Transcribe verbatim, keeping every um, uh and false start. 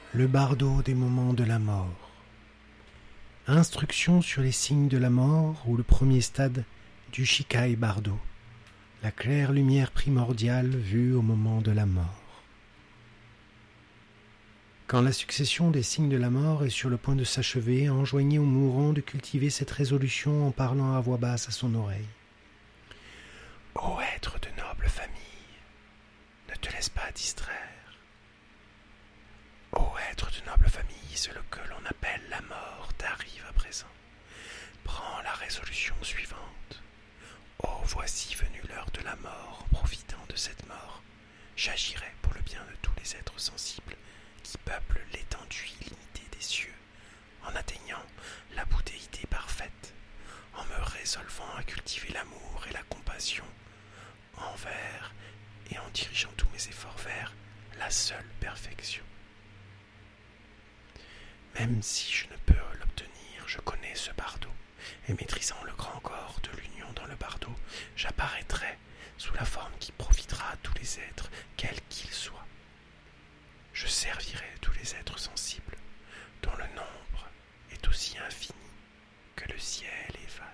Le bardo des moments de la mort. Instruction sur les signes de la mort ou le premier stade du Shikai Bardo, la claire lumière primordiale vue au moment de la mort. Quand la succession des signes de la mort est sur le point de s'achever, enjoignez au mourant de cultiver cette résolution en parlant à voix basse à son oreille. Ô être de noble famille, ne te laisse pas distraire. Ô être de noble famille, ce que l'on appelle la mort t'arrive à présent. Prends la résolution suivante. Ô voici venue l'heure de la mort, en profitant de cette mort, j'agirai pour le bien de tous les êtres sensibles qui peuplent l'étendue illimitée des cieux, en atteignant la boutéité parfaite, en me résolvant à cultiver l'amour et la compassion envers et en dirigeant tous mes efforts vers la seule perfection. Même si je ne peux l'obtenir, je connais ce bardo, et maîtrisant le grand corps de l'union dans le bardo, j'apparaîtrai sous la forme qui profitera à tous les êtres, quels qu'ils soient. Je servirai tous les êtres sensibles, dont le nombre est aussi infini que le ciel est vaste.